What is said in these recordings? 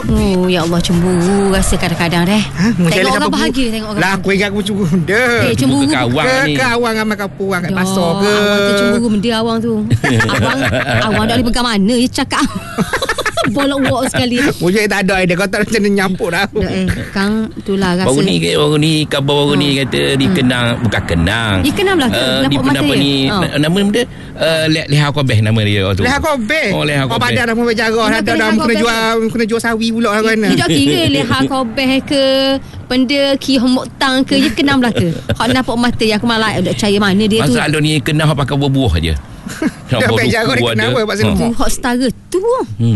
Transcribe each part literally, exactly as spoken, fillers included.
Oh, ya Allah, cemburu rasa kadang-kadang deh. Ha, tengok orang bahagia, tengok orang lah, aku ingat aku cemburu benda. Eh, cemburu ke awang ke, ni. ke awang ramai kapur orang kat Dah, pasar ke. Awang tu cemburu benda awang tu. Awang Awang dah boleh pegang mana je cakap. Bolok-bolok sekali. Mujur tak ada idea. Kau tak macam mana nyampuk dah aku. Eh, Kang, itulah rasa. Baru ni baru ni khabar baru ni kata dikenang, bukan kenang. Dia kenang lah ke? Uh, Nampak di mata apa dia? ni Oh. na- nama dia uh, Le- Leha Kobeh nama dia tu. Leha Kobeh. Oh, Leha Kau Kobeh. badan dah mau jarah. Kenapa Dah dah Leha kena Kobeh? jual kena jual sawi pula lah kan. Dia tak kira Leha Kobeh ke benda Ki Homok Tang ke, dia kenam lah ke. Hak nampak mata yang aku malah tak percaya mana dia tu. Masa ni kenang hak pakai buah-buah je. Dah baik jarah dia kenapa pasal Tu lemuk. hak setara tu. Hmm.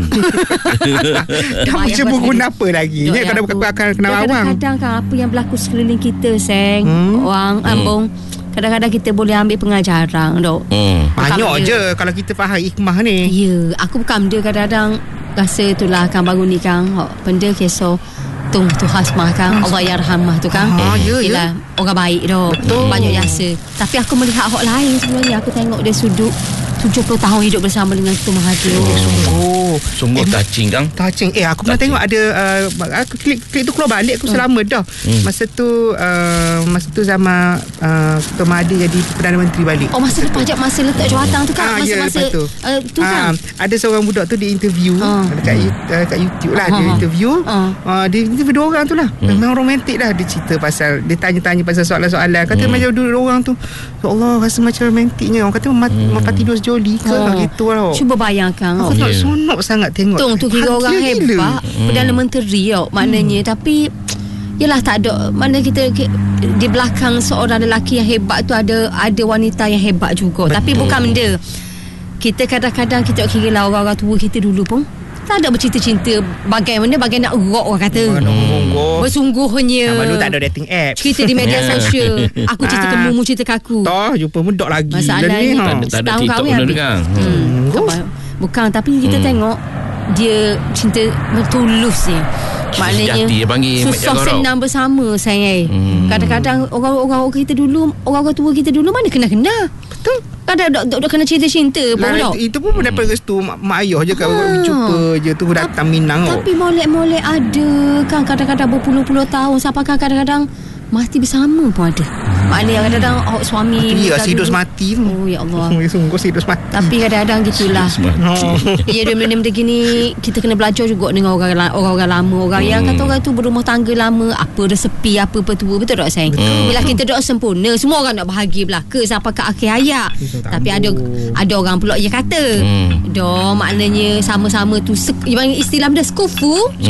Dah macam buku kenapa lagi. Ni kalau bukan akan kena awang. Kadang-kadang kan apa yang berlaku sekeliling kita, Seng, Hmm. orang ambung, kadang-kadang kita boleh ambil pengajaran dok. Hmm. Banyak Bukan je kalau kita faham hikmah ni. Ya, aku bukan benda kadang-kadang rasa itulah kan baru ni kan hak benda kisah tung tu hasmah kan Allah yarhamah tu kan. Ah, ya, ya. Yelah, orang baik dah. Banyak jasa. Tapi aku melihat hak lain sebenarnya. Aku tengok dia sudut tujuh puluh tahun hidup bersama dengan Ketua Mahathir. Oh, Sungguh Eh, touching kan. touching. Eh aku pernah Touching. tengok ada uh, aku klik klik tu keluar balik aku selamat dah. Hmm. Masa tu uh, masa tu zaman uh, Ketua Mahathir jadi Perdana Menteri balik. Oh, masa lepas je masa letak jawatan tu kan. Ah, ya, Masa-masa lepas tu. uh, tu kan. Ah, ada seorang budak tu dia interview Ah. dekat uh, kat YouTube lah Ah, dia ah, interview. ah. Uh, dia interview dua orang tu lah. Hmm. Memang romantik dah, dia cerita pasal dia tanya-tanya pasal soalan-soalan. Kata Hmm. macam dua orang tu. Ya Allah, rasa macam romantiknya. Orang kata mat, Hmm. Mati Dos Joli ke Oh. gitu lah. Cuba bayangkan. Aku Oh. tak Ya. sonok sangat tengok. Tung tu kira orang Bahagia gila. hebat, Perdana Menteri tau maknanya. Tapi yelah tak ada, mana kita ki- di belakang seorang lelaki yang hebat tu ada ada wanita yang hebat juga. Betul. Tapi bukan benda kita kadang-kadang kita kira lah orang-orang tua kita dulu pun tak ada bercinta-cinta bagaimana bagaimana nak rock orang kata. Menunggu. Bersungguhnya. Nama dulu tak ada dating app. Cerita di media sosial. Aku cerita ke Ah. mumu, cerita ke aku. Toh jumpa mudak lagi. Masalahnya Dan Tak ada, tak ada setahun TikTok kahwin benda habis. tu kan. Hmm. Bukan, bukan tapi kita Hmm. tengok dia cinta tulus ni. Maknanya Sejati dia panggil Mat susah Jagarau. senang bersama sayang. Hmm. Kadang-kadang orang-orang kita dulu, orang-orang tua kita dulu mana kena-kena. Betul. Kadang dok dok kena cinta-cinta pun Lah, dok. itu pun mendapat restu mak, mak ayah je kan. Ha. Jumpa je tu datang Minang tau. Tapi molek-molek ada kan kadang-kadang berpuluh-puluh tahun sampai kan kadang-kadang mati bersama pun ada. Maknanya kadang-kadang oh, suami Itu dia meninggal hidup dulu. mati tu. Oh ya Allah. Sungguh hidup mati. Tapi kadang-kadang gitulah. Oh. Ya, dia benda-benda gini kita kena belajar juga dengan orang orang-orang lama, orang hmm. yang kata orang tu berumah tangga lama, apa resepi apa apa tu, betul tak sayang? Betul. Bila kita doa sempurna, semua orang nak bahagia belaka sampai ke akhir hayat. Betul, Tapi tak ada ambul. ada orang pula dia kata, Hmm. doa maknanya sama-sama tu sek, yang istilah dia skufu,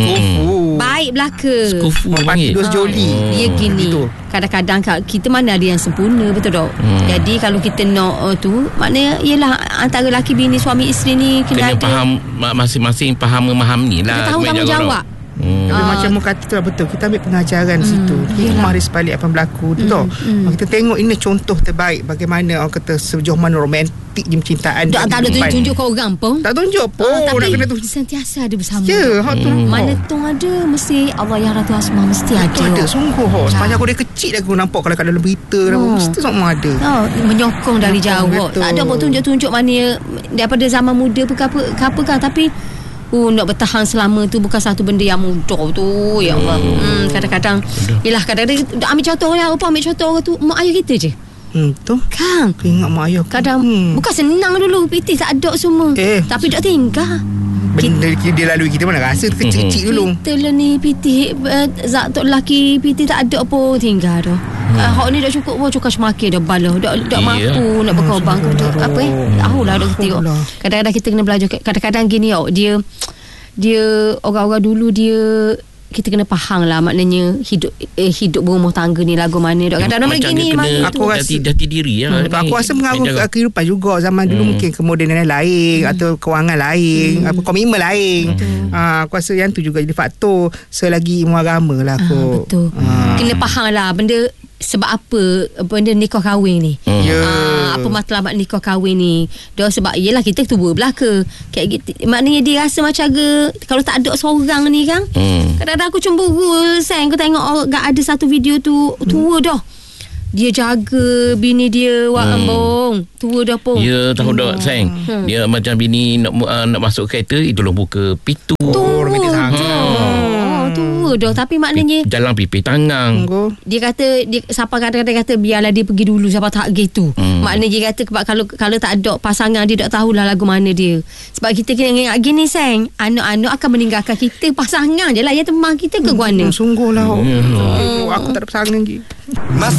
Kufu. baik belaka. Kufu Mati panggil. Dos Joli. Dia gini Begitu. kadang-kadang kat- kita mana ada yang sempurna, betul tak? Hmm. Jadi kalau kita nak uh, tu maknanya ialah antara lelaki bini suami isteri ni kena, Kena ada faham ma- masing-masing faham memahami kita lah. tahu Mat Jagarau. tanggungjawab. Hmm. Tapi Ah. macam mu kata tu lah betul. Kita ambil pengajaran hmm, situ. Hikmah di sebalik apa yang berlaku tu tau. hmm. Kita tengok ini contoh terbaik bagaimana orang kata sejauh mana romantik je percintaan. Tak, di tak ada kehidupan. tunjuk kat orang pun. Tak tunjuk pun. Ah, tapi Nak kena tu. sentiasa ada bersama. Ya, hak tu. Hmm. Mana tong ada mesti Allah yang Ratu Asmah mesti Itu ada. ada sungguh. Oh. Ha. Sepanjang aku dari kecil aku nampak kalau kat dalam berita dah, Oh. mesti semua ada. Oh, menyokong dari Menyokong, jauh. betul. Tak ada pun tunjuk-tunjuk mana daripada zaman muda pun ke apa, ke apa kan. Tapi Oh, nak bertahan selama tu bukan satu benda yang mudah tu. Ya Allah. Hmm, kadang-kadang yelah kadang-kadang ambil contoh orang apa ambil contoh orang tu mak ayah kita je. Hmm, tu. Kan? Aku ingat mak ayah aku. Kadang hmm. bukan senang dulu P T tak ada semua. Eh. Tapi tak tinggal. Benda dia, dia lalui kita mana rasa kecil-kecil dulu. Kita lah ni P T uh, Zat tok lelaki P T tak ada apa tinggal dah. Hmm. Uh, hak ni dah cukup pun cukup semakin dah bala. Dah dah Iya. mampu nak berkorban ke apa eh. Tahulah dah tengok. Allah. Kadang-kadang kita kena belajar kadang-kadang gini tau. Dia dia orang-orang dulu dia kita kena faham lah maknanya hidup eh, hidup berumah tangga ni lagu mana dok. Kadang-kadang Macam gini dia kena mana Aku tu. rasa- jati, jati diri lah. Hmm, aku rasa pengaruh Mat Jagarau. ke kehidupan juga. Zaman dulu Hmm. mungkin kemodenan lain hmm. atau kewangan lain, Hmm. apa komitmen lain. Ha, aku rasa yang tu juga jadi faktor selagi ilmu agama lah aku. Ah, betul. Ah. Kena faham lah benda sebab apa benda nikah kahwin ni. Hmm. Ya. Ah, apa matlamat nikah kahwin ni. Dia sebab yelah kita tua belaka. Kayak gitu. Maknanya dia rasa macam aga kalau tak ada seorang ni kan. Hmm. Kadang-kadang aku cemburu sayang aku tengok orang ada satu video tu tua dah. Dia jaga bini dia wak Hmm. ambong. Tua dah pun. Ya tahu tak sayang. Hmm. Dia macam bini nak uh, nak masuk kereta, itu lah buka pintu. Oh, romantik sangat. Oh, dah. Tapi maknanya Jalan pipih tangan. Tunggu. dia kata dia siapa kadang-kadang kata biarlah dia pergi dulu siapa tak gitu. Hmm. Maknanya dia kata sebab kalau kalau tak ada pasangan dia tak tahulah lagu mana dia. Sebab kita kena ingat gini sang, anak-anak akan meninggalkan kita, pasangan je lah yang teman kita ke guana. Hmm, sungguh lah. Hmm. Oh, aku tak ada pasangan lagi.